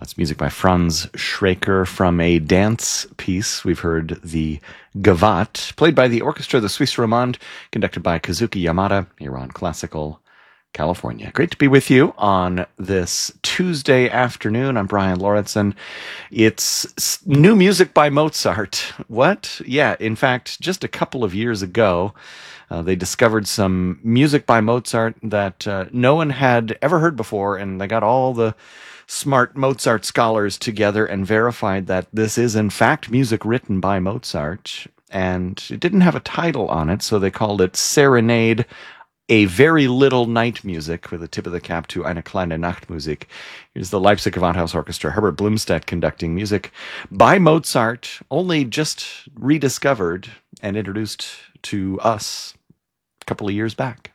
That's music by Franz Schreker from a dance piece. We've heard the Gavotte, played by the Orchestra de Suisse Romande, conducted by Kazuki Yamada, here on Classical California. Great to be with you on this Tuesday afternoon. I'm Brian Lauritsen. It's new music by Mozart. What? Yeah, in fact, just a couple of years ago, they discovered some music by Mozart that no one had ever heard before, and they got all the smart Mozart scholars together and verified that this is in fact music written by Mozart, and it didn't have a title on it, so they called it Serenade, a very little night music, with a tip of the cap to Eine kleine Nachtmusik. Here's the Leipzig Gewandhaus Orchestra, Herbert Blumstedt conducting music by Mozart, only just rediscovered and introduced to us a couple of years back.